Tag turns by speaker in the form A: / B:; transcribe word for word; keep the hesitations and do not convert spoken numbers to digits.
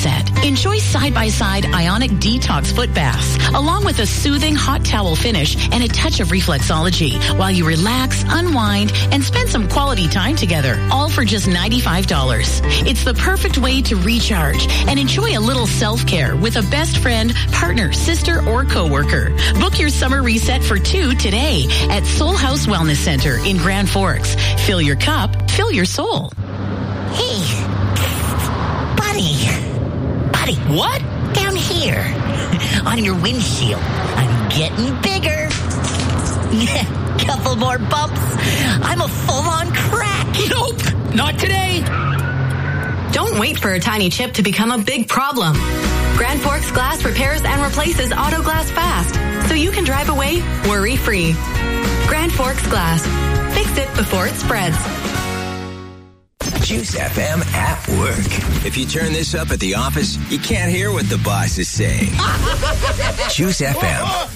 A: reset. Enjoy side-by-side Ionic Detox foot baths, along with a soothing hot towel finish and a touch of reflexology, while you relax, unwind, and spend some quality time together, all for just ninety-five dollars. It's the perfect way to recharge and enjoy a little self-care with a best friend, partner, sister, or coworker. Book your summer reset for two today at Soul House Wellness Center in Grand Forks. Fill your cup, fill your soul.
B: Hey, buddy. Buddy.
C: What?
B: Down here. On your windshield. I'm getting bigger. Couple more bumps. I'm a full-on crack.
C: Nope, not today.
D: Don't wait for a tiny chip to become a big problem. Grand Forks Glass repairs and replaces auto glass fast, so you can drive away worry-free. Grand Forks Glass. Fix it before it spreads.
E: Juice F M at work. If you turn this up at the office, you can't hear what the boss is saying. Juice F M.